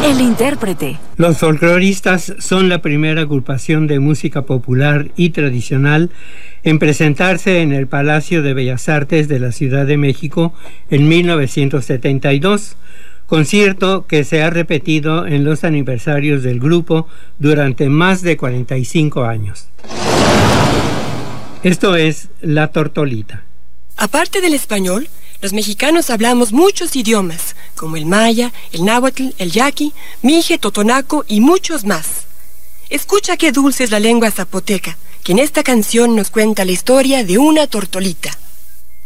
El intérprete. Los folcloristas son la primera agrupación de música popular y tradicional en presentarse en el Palacio de Bellas Artes de la Ciudad de México en 1972, concierto que se ha repetido en los aniversarios del grupo durante más de 45 años. Esto es La Tortolita. Aparte del español, los mexicanos hablamos muchos idiomas, como el maya, el náhuatl, el yaqui, mije, totonaco y muchos más. Escucha qué dulce es la lengua zapoteca, que en esta canción nos cuenta la historia de una tortolita.